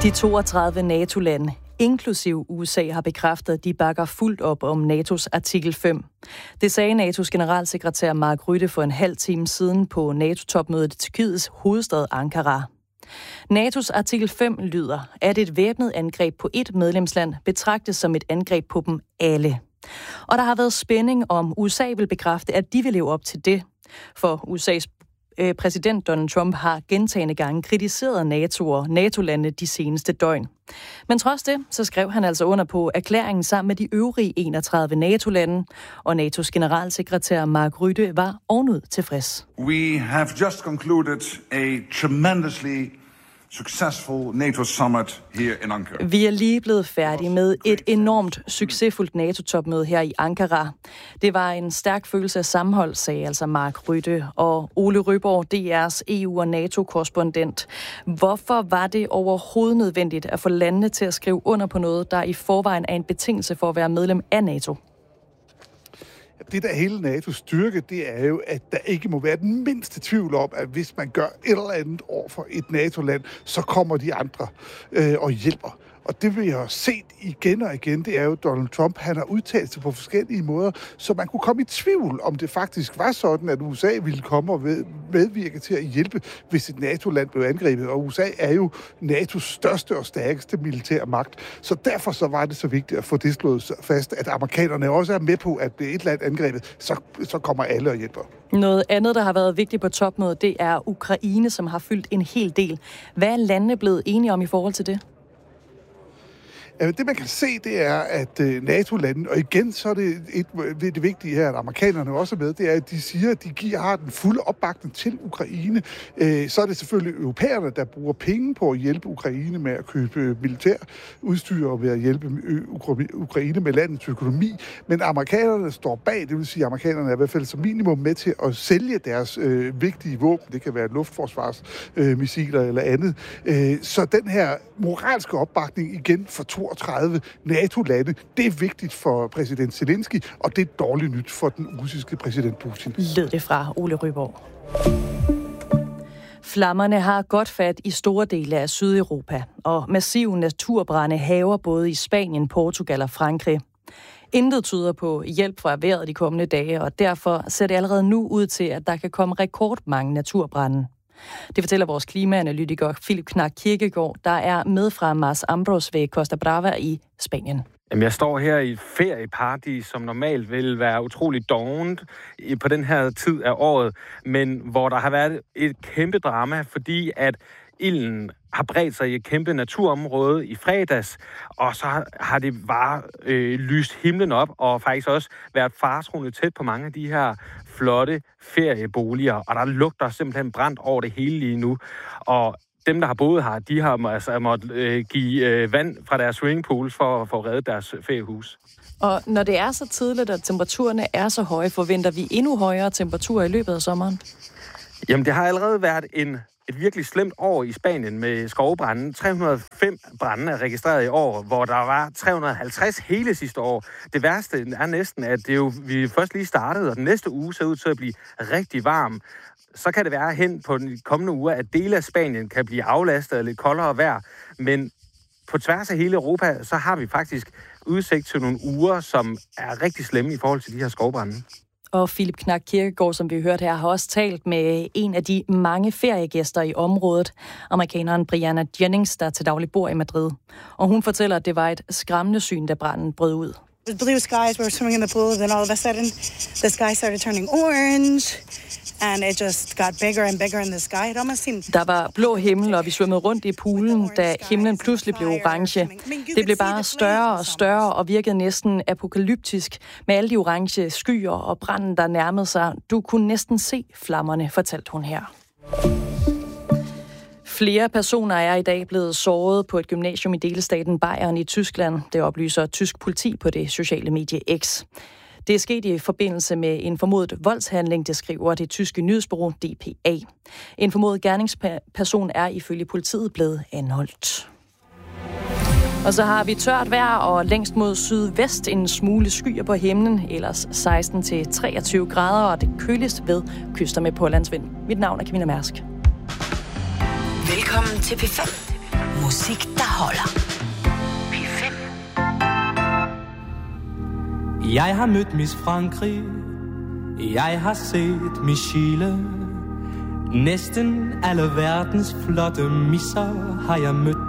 De 32 NATO-lande, inklusiv USA, har bekræftet, at de bakker fuldt op om NATO's artikel 5. Det sagde NATO's generalsekretær Mark Rutte for en halv time siden på NATO-topmødet i Tyrkiets hovedstad Ankara. NATO's artikel 5 lyder, at et væbnet angreb på et medlemsland betragtes som et angreb på dem alle. Og der har været spænding om USA vil bekræfte, at de vil leve op til det. For USA's præsident Donald Trump har gentagne gange kritiseret NATO og NATO-lande de seneste døgn. Men trods det, så skrev han altså under på erklæringen sammen med de øvrige 31 NATO-lande, og NATO's generalsekretær Mark Rutte var ovenud tilfreds. We have just concluded a tremendously successful NATO summit here in Ankara. Vi er lige blevet færdige med et enormt succesfuldt NATO-topmøde her i Ankara. Det var en stærk følelse af sammenhold, sagde altså Mark Rutte. Og Ole Røborg, DR's EU- og NATO-korrespondent. Hvorfor var det overhovedet nødvendigt at få landene til at skrive under på noget, der i forvejen er en betingelse for at være medlem af NATO? Det, der hele NATO's styrke, det er jo, at der ikke må være den mindste tvivl om, at hvis man gør et eller andet over for et NATO-land, så kommer de andre og hjælper. Og det vi har set igen og igen, det er jo, Donald Trump, han har udtalt sig på forskellige måder, så man kunne komme i tvivl, om det faktisk var sådan, at USA ville komme og medvirke til at hjælpe, hvis et NATO-land blev angrebet. Og USA er jo NATO's største og stærkeste militære magt. Så derfor så var det så vigtigt at få det slået fast, at amerikanerne også er med på, at et land angrebet, så kommer alle og hjælper. Noget andet, der har været vigtigt på topmødet, det er Ukraine, som har fyldt en hel del. Hvad er landene blevet enige om i forhold til det? Det, man kan se, det er, at NATO-landene, og igen så er det vigtige her, at amerikanerne også er med, det er, at de siger, at de har den fulde opbakning til Ukraine. Så er det selvfølgelig europæerne, der bruger penge på at hjælpe Ukraine med at købe militær udstyr og ved at hjælpe Ukraine med landets økonomi. Men amerikanerne står bag, det vil sige, at amerikanerne er i hvert fald som minimum med til at sælge deres vigtige våben. Det kan være luftforsvarsmissiler eller andet. Så den her moralske opbakning igen for 32 NATO-lande, det er vigtigt for præsident Zelensky, og det er dårligt nyt for den russiske præsident Putin. Lød det fra Ole Røborg. Flammerne har godt fat i store dele af Sydeuropa, og massive naturbrande hærger både i Spanien, Portugal og Frankrig. Intet tyder på hjælp fra vejret de kommende dage, og derfor ser det allerede nu ud til, at der kan komme rekordmange naturbrande. Det fortæller vores klimaanalytiker Philip Knack Kirkegaard, der er med fra Mas Ambros ved Costa Brava i Spanien. Jamen, jeg står her i et ferieparadis, som normalt vil være utroligt dovent på den her tid af året, men hvor der har været et kæmpe drama, fordi at ilden har bredt sig i et kæmpe naturområde i fredags, og så har det bare lyst himlen op, og faktisk også været faretruende tæt på mange af de her flotte ferieboliger, og der lugter simpelthen brændt over det hele lige nu. Og dem, der har boet her, de har måttet give vand fra deres swimmingpools for at få reddet deres feriehus. Og når det er så tidligt, at temperaturerne er så høje, forventer vi endnu højere temperaturer i løbet af sommeren? Jamen, det har allerede været et virkelig slemt år i Spanien med skovbranden. 305 brande er registreret i år, hvor der var 350 hele sidste år. Det værste er næsten, at vi først lige startede, og den næste uge ser ud til at blive rigtig varm. Så kan det være hen på den kommende uge, at dele af Spanien kan blive aflastet af lidt koldere vejr. Men på tværs af hele Europa, så har vi faktisk udsigt til nogle uger, som er rigtig slemme i forhold til de her skovbrande. Og Philip Knack Kirkegaard, som vi hørte her, har også talt med en af de mange feriegæster i området, amerikaneren Brianna Jennings, der til daglig bor i Madrid. Og hun fortæller, at det var et skræmmende syn, da branden brød ud. The blue skies, we were swimming in the pool, then all of a sudden the sky started turning orange. And it just got bigger and bigger in the sky. It almost seemed... Der var blå himmel, og vi svømmede rundt i poolen, da himlen pludselig blev orange. Det blev bare større og større og virkede næsten apokalyptisk med alle de orange skyer og branden, der nærmede sig. Du kunne næsten se flammerne, fortalte hun her. Flere personer er i dag blevet såret på et gymnasium i delstaten Bayern i Tyskland. Det oplyser tysk politi på det sociale medie X. Det er sket i forbindelse med en formodet voldshandling, det skriver det tyske nyhedsbureau DPA. En formodet gerningsperson er ifølge politiet blevet anholdt. Og så har vi tørt vejr og længst mod sydvest en smule skyer på himlen, ellers 16-23 grader, og det køligst ved kyster med pålandsvind. Mit navn er Camilla Mærsk. Velkommen til P5. Musik, der holder. P5. Jeg har mødt Miss Frankrig. Jeg har set Miss Chile. Næsten alle verdens flotte misser har jeg mødt.